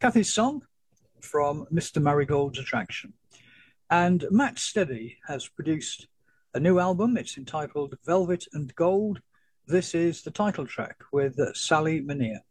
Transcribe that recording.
Kathy's song from Mr. Marigold's Attraction. And Matt Steady has produced a new album. It's entitled Velvet and Gold. This is the title track with Sally Minear.